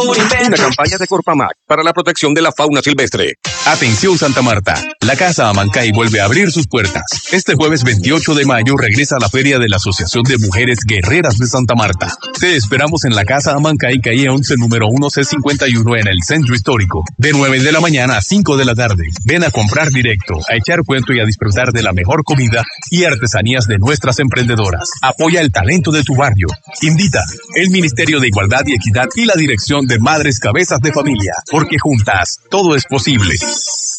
Una campaña de Corpamac para la protección de la fauna silvestre. Atención Santa Marta, la Casa Amancay vuelve a abrir sus puertas. Este jueves 28 de mayo regresa a la feria de la Asociación de Mujeres Guerreras de Santa Marta. Te esperamos en la Casa Amancay, calle 11, número 1C51 en el Centro Histórico, de 9 de la mañana a 5 de la tarde. Ven a comprar directo, a echar cuento y a disfrutar de la mejor comida y artesanías de nuestras emprendedoras. Apoya el talento de tu barrio. Invita el Ministerio de Igualdad y Equidad y la Dirección de Madres Cabezas de Familia, porque juntas todo es posible.